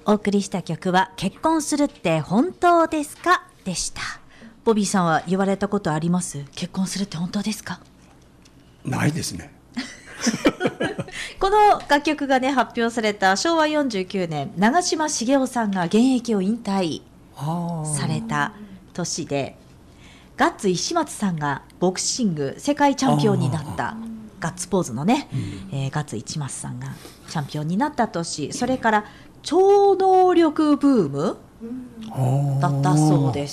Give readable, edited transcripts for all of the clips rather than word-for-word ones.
お送りした曲は結婚するって本当ですかでした。ボビーさんは言われたことあります？結婚するって本当ですか？ ないですね。 この楽曲がね発表された昭和49年、長嶋茂雄さんが現役を引退された年で、ガッツ石松さんがボクシング世界チャンピオンになった、ガッツポーズのね、ガッツ石松さんがチャンピオンになった年、それから超能力ブームだったそうです。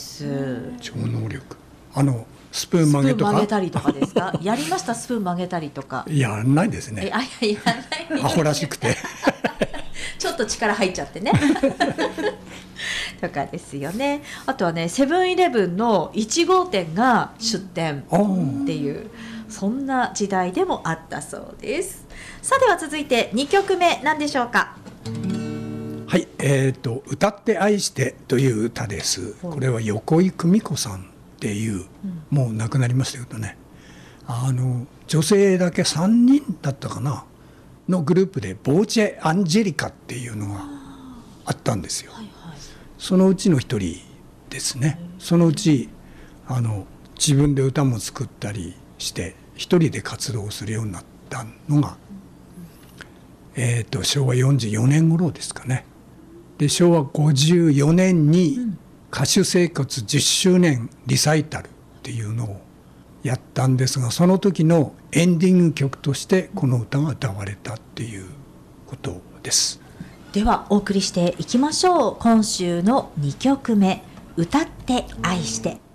超能力、スプーン曲げとか、 スプーン曲げたりとかですか？やりました？スプーン曲げたりとか。 やらないですね。 やらないアホらしくてちょっと力入っちゃってねとかですよね。あとはね、セブンイレブンの1号店が出店っていう、そんな時代でもあったそうです。さあ、では続いて2曲目何でしょうか？ はい、歌って愛してという歌です。これは横井久美子さんっていう、もう亡くなりましたけどね、女性だけ3人だったかなのグループでボーチェ・アンジェリカっていうのがあったんですよ。そのうちの一人ですね。そのうち自分で歌も作ったりして一人で活動するようになったのが、昭和44年頃ですかね。で昭和54年に歌手生活10周年リサイタルっていうのをやったんですが、その時のエンディング曲としてこの歌が歌われたっていうことです。 ではお送りしていきましょう。今週の2曲目、歌って愛して。